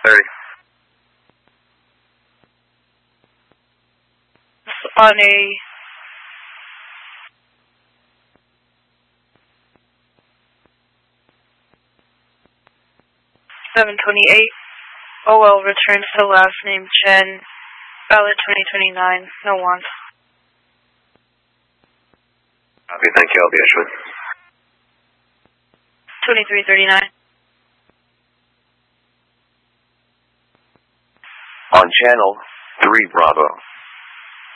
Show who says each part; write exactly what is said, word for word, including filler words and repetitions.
Speaker 1: thirty.
Speaker 2: On a seven twenty-eight, O L returns to last name Chen, valid twenty twenty-nine, no wants.
Speaker 1: Copy, thank you, I'll be issuing.
Speaker 2: twenty-three thirty-nine.
Speaker 3: On channel three Bravo.